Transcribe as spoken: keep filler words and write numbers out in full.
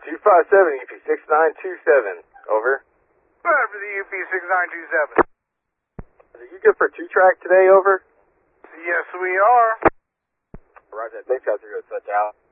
two five seven, U P six nine two seven. Over. Good for the U P six nine two seven. Are you good for two track today, over? Yes, we are. Roger that. Thanks, guys. We're going to touch out.